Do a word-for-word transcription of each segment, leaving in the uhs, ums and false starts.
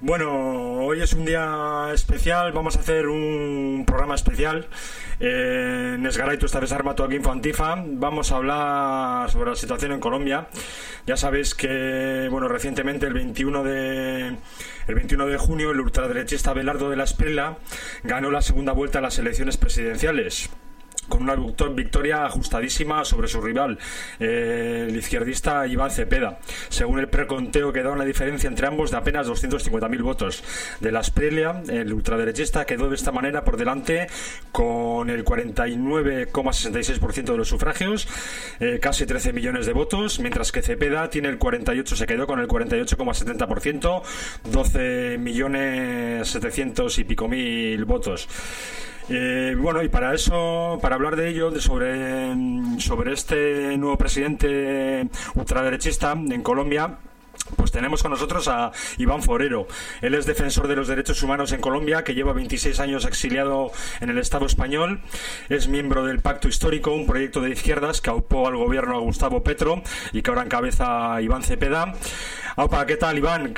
Bueno, hoy es un día especial, vamos a hacer un programa especial eh, en Esgaraitu esta vez Armatu aquí en Fantifa. Vamos a hablar sobre la situación en Colombia. Ya sabéis que, bueno, recientemente el veintiuno de el veintiuno de junio el ultraderechista Abelardo de la Espriella ganó la segunda vuelta a las elecciones presidenciales, con una victoria ajustadísima sobre su rival, eh, el izquierdista Iván Cepeda. Según el preconteo, quedó una diferencia entre ambos de apenas doscientos cincuenta mil votos. De la Espriella, el ultraderechista quedó de esta manera por delante con el cuarenta y nueve coma sesenta y seis por ciento de los sufragios, eh, casi trece millones de votos, mientras que Cepeda tiene el cuarenta y ocho, se quedó con el cuarenta y ocho coma setenta por ciento, doce millones setecientos y pico mil votos. Eh, bueno, y para eso, para hablar de ello, de sobre, sobre este nuevo presidente ultraderechista en Colombia, pues tenemos con nosotros a Iván Forero. Él es defensor de los derechos humanos en Colombia, que lleva veintiséis años exiliado en el Estado español. Es miembro del Pacto Histórico, un proyecto de izquierdas que aupó al gobierno a Gustavo Petro y que ahora encabeza Iván Cepeda. Aupa, ¿qué tal, Iván?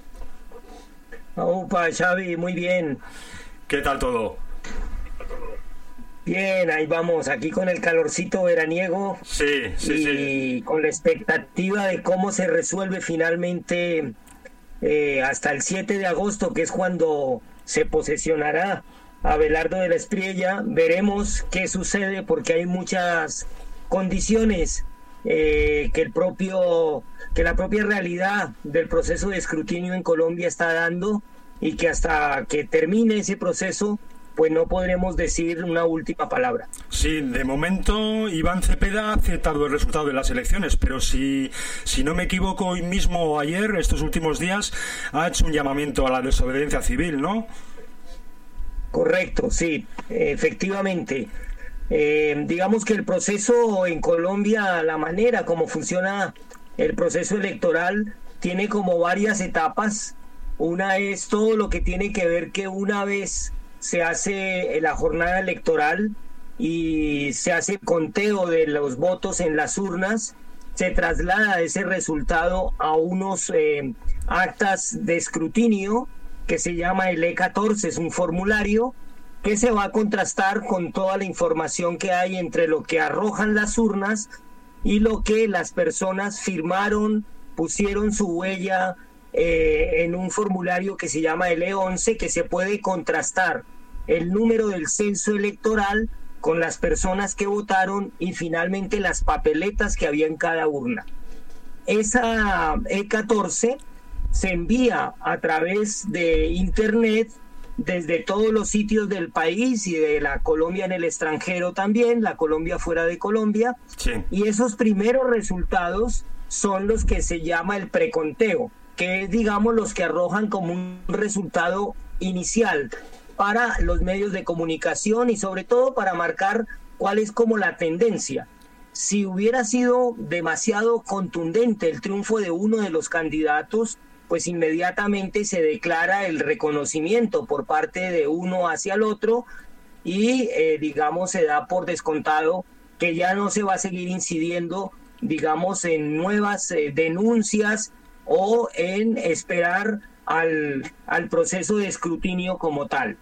Aupa, Xavi, muy bien. ¿Qué tal todo? Bien, ahí vamos, aquí con el calorcito veraniego. Sí, sí, y sí. Con la expectativa de cómo se resuelve finalmente eh, hasta el siete de agosto, que es cuando se posesionará Abelardo de la Espriella. Veremos qué sucede, porque hay muchas condiciones eh, que el propio, que la propia realidad del proceso de escrutinio en Colombia está dando, y que hasta que termine ese proceso, pues no podremos decir una última palabra. Sí, de momento Iván Cepeda ha aceptado el resultado de las elecciones, pero si, si no me equivoco, hoy mismo o ayer, estos últimos días, ha hecho un llamamiento a la desobediencia civil, ¿no? Correcto, sí, efectivamente. Eh, digamos que el proceso en Colombia, la manera como funciona el proceso electoral, tiene como varias etapas. Una es todo lo que tiene que ver que una vez se hace la jornada electoral y se hace el conteo de los votos en las urnas, se traslada ese resultado a unos eh, actas de escrutinio que se llama el E catorce, es un formulario que se va a contrastar con toda la información que hay entre lo que arrojan las urnas y lo que las personas firmaron, pusieron su huella Eh, en un formulario que se llama el E once, que se puede contrastar el número del censo electoral con las personas que votaron y finalmente las papeletas que había en cada urna. Esa E catorce se envía a través de internet desde todos los sitios del país y de la Colombia en el extranjero también, la Colombia fuera de Colombia, sí. Y esos primeros resultados son los que se llama el preconteo, que es, digamos, los que arrojan como un resultado inicial para los medios de comunicación y sobre todo para marcar cuál es como la tendencia. Si hubiera sido demasiado contundente el triunfo de uno de los candidatos, pues inmediatamente se declara el reconocimiento por parte de uno hacia el otro y, eh, digamos, se da por descontado que ya no se va a seguir incidiendo, digamos, en nuevas eh, denuncias o en esperar al, al proceso de escrutinio como tal.